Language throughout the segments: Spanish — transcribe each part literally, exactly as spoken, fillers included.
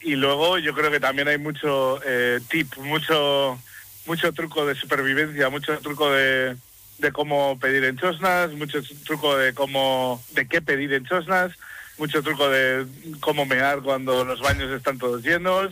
y luego yo creo que también hay mucho eh, tip, mucho mucho truco de supervivencia, mucho truco de, de cómo pedir en Chosnas, mucho truco de cómo de qué pedir en Chosnas, mucho truco de cómo mear cuando los baños están todos llenos.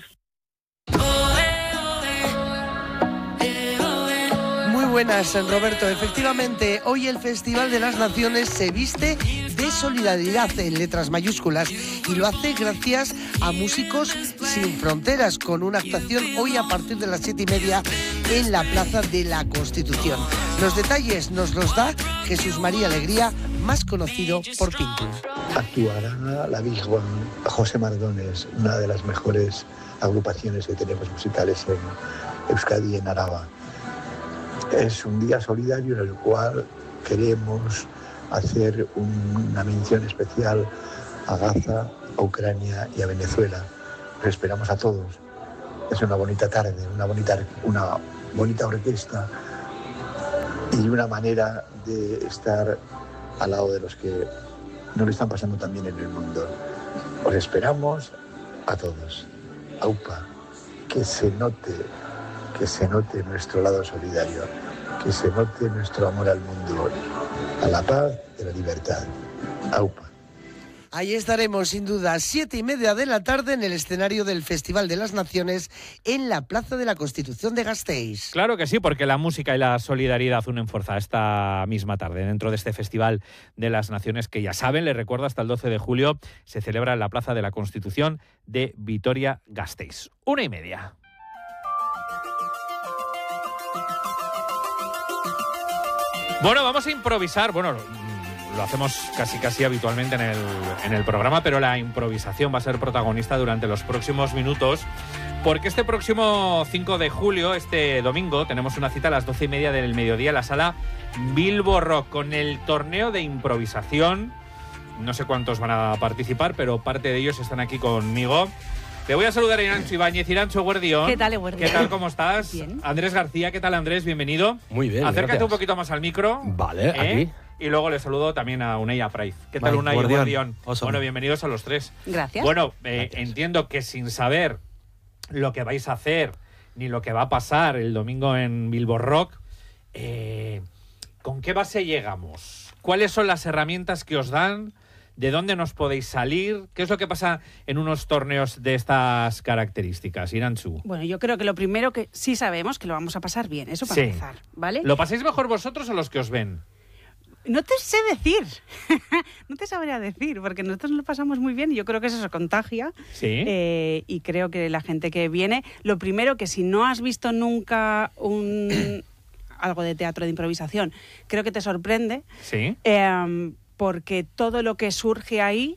Muy buenas, Roberto. Efectivamente, hoy el Festival de las Naciones se viste de solidaridad en letras mayúsculas y lo hace gracias a Músicos Sin Fronteras, con una actuación hoy a partir de las siete y media en la Plaza de la Constitución. Los detalles nos los da Jesús María Alegría, más conocido por Pintu. Actuará la Big One, José Mardones, una de las mejores agrupaciones que tenemos musicales en Euskadi y en Araba. Es un día solidario en el cual queremos hacer una mención especial a Gaza, a Ucrania y a Venezuela. Los esperamos a todos. Es una bonita tarde, una bonita, una bonita orquesta y una manera de estar al lado de los que no lo están pasando tan bien en el mundo. Os esperamos a todos. Aupa, que se note, que se note nuestro lado solidario, que se note nuestro amor al mundo, a la paz y a la libertad. Aupa. Ahí estaremos, sin duda, siete y media de la tarde en el escenario del Festival de las Naciones en la Plaza de la Constitución de Gasteiz. Claro que sí, porque la música y la solidaridad unen fuerza esta misma tarde dentro de este Festival de las Naciones que, ya saben, les recuerdo, hasta el doce de julio se celebra en la Plaza de la Constitución de Vitoria-Gasteiz. Una y media. Bueno, vamos a improvisar, bueno, lo hacemos casi casi habitualmente en el, en el programa, pero la improvisación va a ser protagonista durante los próximos minutos, porque este próximo cinco de julio, este domingo, tenemos una cita a las doce y media del mediodía en la sala Bilbo Rock con el torneo de improvisación. No sé cuántos van a participar, pero parte de ellos están aquí conmigo. Te voy a saludar a Irancho Ibáñez. Irancho, Guardión. ¿Qué tal, Guardión? ¿Qué tal, cómo estás? Bien. Andrés García, ¿qué tal, Andrés? Bienvenido. Muy bien, Acércate gracias. un poquito más al micro. Vale, ¿eh? aquí. Y luego le saludo también a Unai Apraiz. ¿Qué tal, Vale, Unai Guardión. Guardión? Awesome. Bueno, bienvenidos a los tres. Gracias. Bueno, eh, Gracias. entiendo que sin saber lo que vais a hacer ni lo que va a pasar el domingo en Bilbo Rock, eh, ¿con qué base llegamos? ¿Cuáles son las herramientas que os dan? ¿De dónde nos podéis salir? ¿Qué es lo que pasa en unos torneos de estas características, Irantzu? Bueno, yo creo que lo primero que sí sabemos que lo vamos a pasar bien, eso para Sí. empezar, ¿vale? ¿Lo pasáis mejor vosotros o los que os ven? No te sé decir, no te sabría decir, porque nosotros lo pasamos muy bien y yo creo que eso se contagia. Sí. Eh, y creo que la gente que viene, lo primero que si no has visto nunca un algo de teatro de improvisación, creo que te sorprende. Sí. Eh, porque todo lo que surge ahí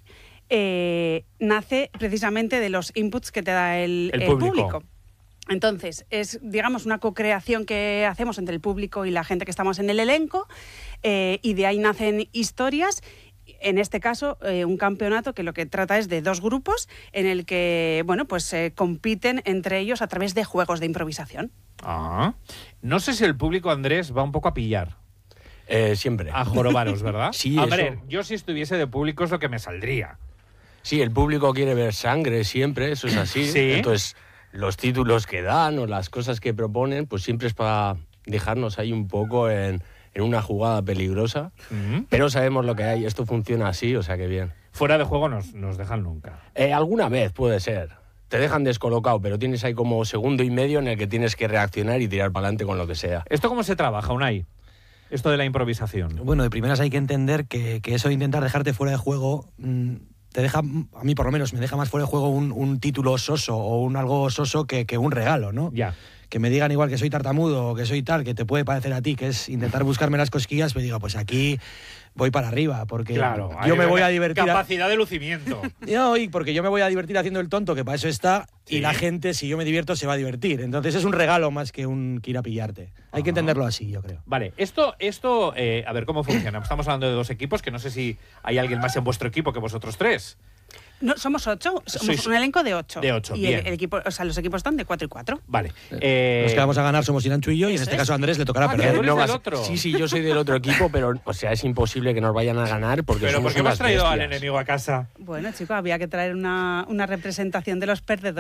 eh, nace precisamente de los inputs que te da el, El el público. público. Entonces, es, digamos, una co-creación que hacemos entre el público y la gente que estamos en el elenco, eh, y de ahí nacen historias. En este caso, eh, un campeonato que lo que trata es de dos grupos en el que, bueno, pues eh, compiten entre ellos a través de juegos de improvisación. Ah. No sé si el público, Andrés, va un poco a pillar. Eh, siempre. A jorobaros, ¿verdad? Sí, A eso. ver, yo si estuviese de público es lo que me saldría. Sí, el público quiere ver sangre siempre, eso es así. Sí. Entonces, los títulos que dan o las cosas que proponen, pues siempre es para dejarnos ahí un poco en, en una jugada peligrosa. Mm. Pero sabemos lo que hay, esto funciona así, o sea que bien. Fuera de juego nos, nos dejan nunca. Eh, alguna vez puede ser. Te dejan descolocado, pero tienes ahí como segundo y medio en el que tienes que reaccionar y tirar para adelante con lo que sea. ¿Esto cómo se trabaja, Unai? Esto de la improvisación. Bueno, de primeras hay que entender que, que eso de intentar dejarte fuera de juego mmm, te deja, a mí por lo menos, me deja más fuera de juego un, un título soso o un algo soso que, que un regalo, ¿no? Ya. Que me digan igual que soy tartamudo o que soy tal, que te puede parecer a ti, que es intentar buscarme las cosquillas, pues digo, pues aquí voy para arriba, porque Claro. yo hay me voy una a divertir. Capacidad de lucimiento. No, y porque yo me voy a divertir haciendo el tonto, que para eso está, Sí. y la gente, si yo me divierto, se va a divertir. Entonces es un regalo más que un que ir a pillarte. Hay Ajá. que entenderlo así, yo creo. Vale, esto, esto eh, a ver cómo funciona. Estamos hablando de dos equipos, que no sé si hay alguien más en vuestro equipo que vosotros tres. No, somos ocho, somos Sois un elenco de ocho. de ocho, y bien. el, el equipo, o sea, los equipos están de cuatro y cuatro. Vale. Eh, Los que vamos a ganar somos Iranchu y yo, y en ¿eso este es? caso a Andrés le tocará Ah, que perder. tú eres No del vas- otro. Sí, sí, yo soy del otro equipo, pero o sea, es imposible que nos vayan a ganar porque Pero somos ¿por qué me has unas traído al bestias. enemigo a casa? Bueno, chicos, había que traer una, una representación de los perdedores.